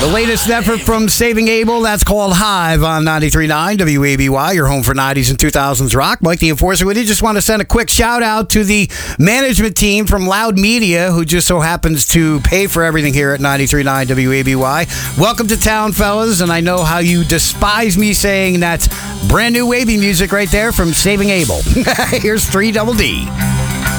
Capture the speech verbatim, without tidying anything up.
The latest effort from Saving Abel, that's called Hive on ninety-three point nine W A B Y, your home for nineties and two thousands rock. Mike the Enforcer with you. Just want to send a quick shout out to the management team from Loud Media, who just so happens to pay for everything here at ninety-three point nine W A B Y. Welcome to town, fellas, and I know how you despise me saying that's brand new wavy music right there from Saving Abel. Here's three Double D.